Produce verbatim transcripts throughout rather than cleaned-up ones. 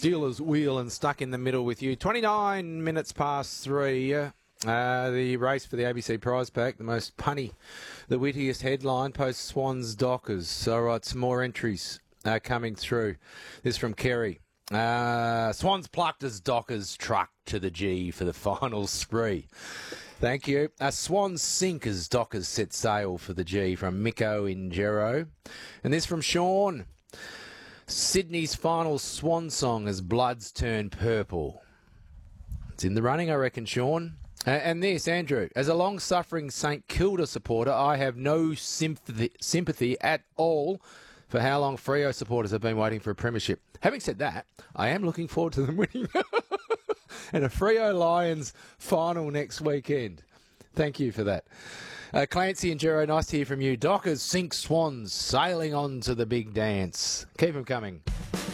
Steelers wheel and stuck in the middle with you. twenty-nine minutes past three. Uh, the race for the A B C prize pack, the most punny, the wittiest headline, post Swans Dockers. All right, some more entries uh, coming through. This from Kerry. Uh, Swans plucked as Dockers truck to the G for the final spree. Thank you. Uh, Swans sink as Dockers set sail for the G from Miko in Gero. And this from Sean. Sydney's final swan song as Bloods turn purple. It's in the running, I reckon, Sean. Uh, and this, Andrew. As a long-suffering St Kilda supporter, I have no sympathy, sympathy at all for how long Freo supporters have been waiting for a premiership. Having said that, I am looking forward to them winning. And a Freo Lions final next weekend. Thank you for that. Uh, Clancy and Gero, nice to hear from you. Dockers sink Swans, sailing on to the big dance. Keep them coming.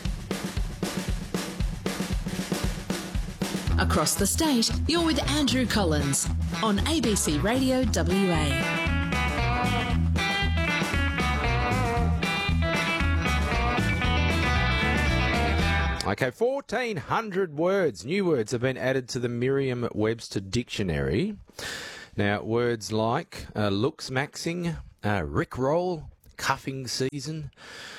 Across the state, you're with Andrew Collins on A B C Radio W A. Okay, fourteen hundred words, new words have been added to the Merriam-Webster dictionary. Now, words like uh, looks maxing, uh, rickroll, cuffing season,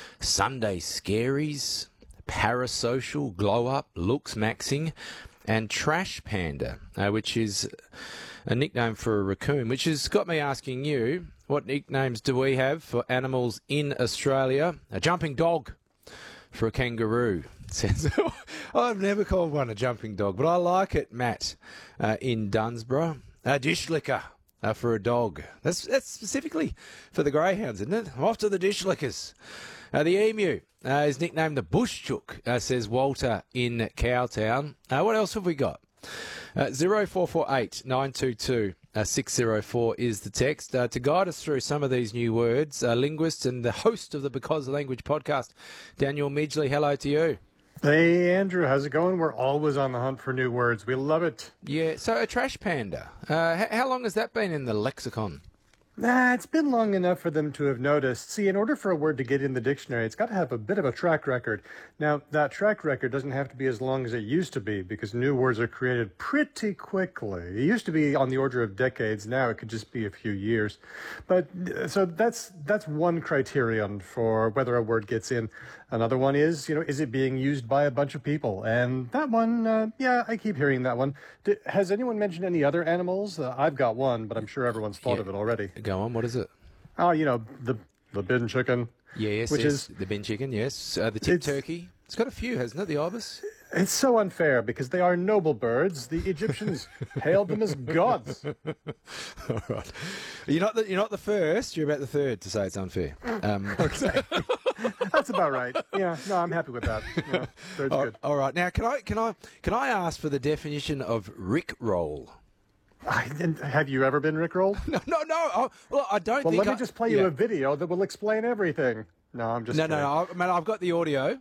Sunday scaries, parasocial, glow up, looks maxing, and trash panda, uh, which is a nickname for a raccoon, which has got me asking you, what nicknames do we have for animals in Australia? A jumping dog for a kangaroo. Says, I've never called one a jumping dog, but I like it, Matt, uh, in Dunsborough. A dish licker uh, for a dog. That's that's specifically for the greyhounds, isn't it? I'm off to the dish lickers. Uh, the emu uh, is nicknamed the bush chook, uh, says Walter in Cowtown. Uh, what else have we got? Uh, zero four four eight nine two two six zero four is the text. Uh, to guide us through some of these new words, uh, linguist and the host of the Because of Language podcast, Daniel Midgley, hello to you. Hey, Andrew, how's it going? We're always on the hunt for new words. We love it. Yeah, so a trash panda. Uh, h- how long has that been in the lexicon? Nah, it's been long enough for them to have noticed. See, in order for a word to get in the dictionary, it's got to have a bit of a track record. Now, that track record doesn't have to be as long as it used to be because new words are created pretty quickly. It used to be on the order of decades. Now it could just be a few years. But so that's that's one criterion for whether a word gets in. Another one is, you know, is it being used by a bunch of people? And that one, uh, yeah, I keep hearing that one. D- has anyone mentioned any other animals? Uh, I've got one, but I'm sure everyone's thought Yeah. of it already. Go on, what is it? Oh, you know, the the bin chicken. Yes, which yes, is the bin chicken, yes. Uh, the tip it's- turkey. It's got a few, hasn't it, the ibis? It's so unfair because they are noble birds. The Egyptians hailed them as gods. All right. You're not, the, you're not the first, you're about the third to say it's unfair. Um, Okay. That's about right. Yeah, no, I'm happy with that. Yeah, third's all, good. all right. Now, can I, can, I, can I ask for the definition of rickroll? I, and have you ever been rickrolled? No, no, no. Oh, well, I don't Well, think let me I- just play you yeah. a video that will explain everything. No, I'm just No, kidding. no, no. I, man, I've got the audio.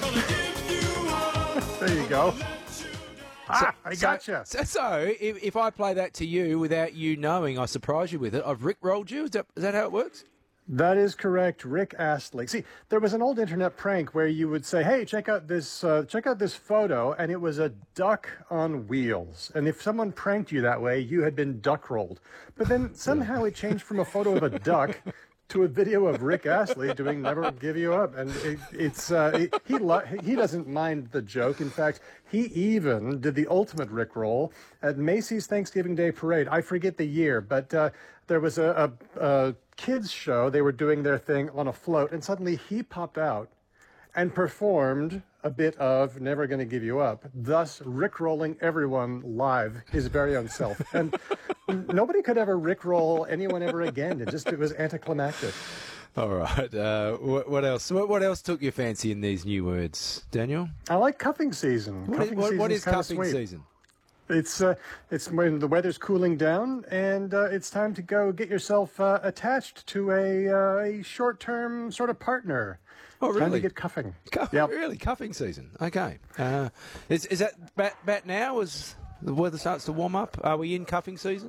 There you go. Ah, I So- gotcha. So, so if, if I play that to you without you knowing, I surprise you with it, I've rickrolled you? Is that, is that how it works? That is correct, Rick Astley. See, there was an old internet prank where you would say, "Hey, check out this, uh, check out this photo," and it was a duck on wheels. And if someone pranked you that way, you had been duck rolled. But then somehow it changed from a photo of a duck to a video of Rick Astley doing "Never Give You Up," and it, it's uh, it, he lo- he doesn't mind the joke. In fact, he even did the ultimate Rickroll at Macy's Thanksgiving Day Parade. I forget the year, but uh, there was a, a, a kids show. They were doing their thing on a float, and suddenly he popped out and performed a bit of "Never Gonna Give You Up," thus rickrolling everyone live, his very own self. And nobody could ever rickroll anyone ever again. It just it was anticlimactic. All right. Uh, what, what else? What, what else took your fancy in these new words, Daniel? I like cuffing season. What is, Cuffing what, what season's is kinda cuffing sweet. season? It's uh, it's when the weather's cooling down, and uh, it's time to go get yourself uh, attached to a, uh, a short-term sort of partner. Oh, Time to really? get cuffing. Cuff, Yep. Really, cuffing season. Okay. Uh, is is that bat bat now? As the weather starts to warm up, are we in cuffing season?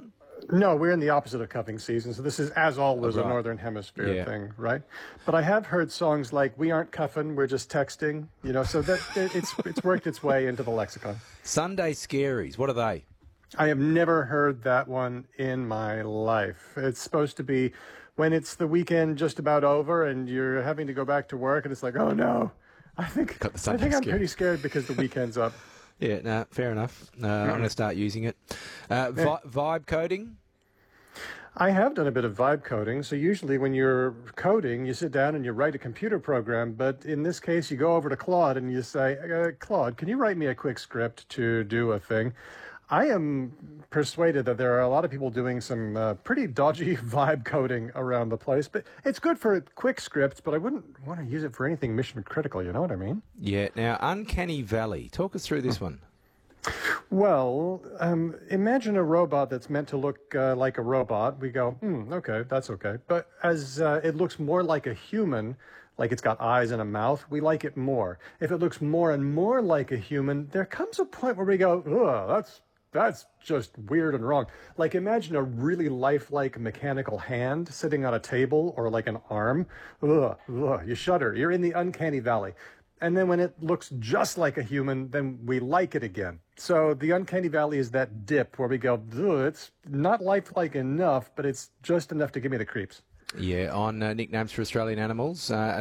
No, we're in the opposite of cuffing season, so this is, as always, Oh, right. a Northern Hemisphere Yeah. thing, right? But I have heard songs like "We aren't cuffing, we're just texting," you know, so that it's it's worked its way into the lexicon. Sunday scaries, what are they? I have never heard that one in my life. It's supposed to be when it's the weekend just about over and you're having to go back to work, and it's like, oh no, I think Got the I Sunday think I'm scare. pretty scared because the weekend's up. Yeah, no, fair enough. Uh, I'm going to start using it. Uh, vi- vibe coding. I have done a bit of vibe coding. So usually when you're coding, you sit down and you write a computer program. But in this case, you go over to Claude and you say, uh, Claude, can you write me a quick script to do a thing? I am persuaded that there are a lot of people doing some uh, pretty dodgy vibe coding around the place. But it's good for quick scripts, but I wouldn't want to use it for anything mission critical. You know what I mean? Yeah, now, Uncanny Valley. Talk us through this one. Well, um, imagine a robot that's meant to look uh, like a robot. We go, hmm, okay, that's okay. But as uh, it looks more like a human, like it's got eyes and a mouth, we like it more. If it looks more and more like a human, there comes a point where we go, ugh, that's that's just weird and wrong. Like imagine a really lifelike mechanical hand sitting on a table or like an arm. Ugh, ugh, you shudder. You're in the uncanny valley. And then when it looks just like a human, then we like it again. So the uncanny valley is that dip where we go, ugh, it's not lifelike enough, but it's just enough to give me the creeps. Yeah, on uh, nicknames for Australian animals. Uh,